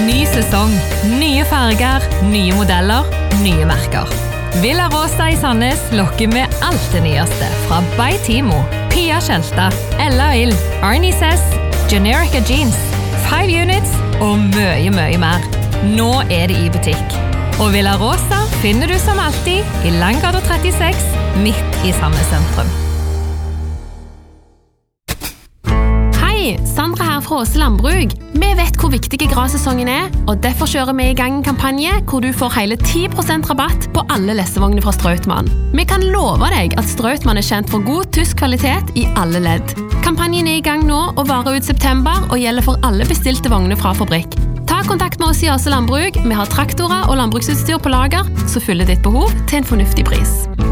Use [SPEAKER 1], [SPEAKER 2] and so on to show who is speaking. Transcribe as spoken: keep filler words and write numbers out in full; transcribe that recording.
[SPEAKER 1] Ny sesong, nye farger, nye modeller, nye merker. Villa Rosa i Sandnes lokker med alt det nyeste fra By Timo, Pia Tjelta, Ella Ill, Arnie Sess, Generica Jeans, Five Units og mye, mye mer. Nå er det i butikk. Og Villa Rosa finner du som alltid i Langgata trettiseks, midt i Sandnes sentrum. Hei, Sandra her fra Åse Landbrug. Vi vet hvor viktig grassesongen er, og derfor kjører vi i gang en kampanje hvor du får hele ti prosent rabatt på alle lessevogner fra Strautmann. Vi kan love deg at Strautmann er kjent for god tysk kvalitet i alle ledd. Kampanjen er i gang nå og varer ut september og gjelder for alle bestilte vogner fra fabrikk. Ta kontakt med oss i Åse Landbrug. Vi har traktorer og landbruksutstyr på lager, så fyller ditt behov til en fornuftig pris.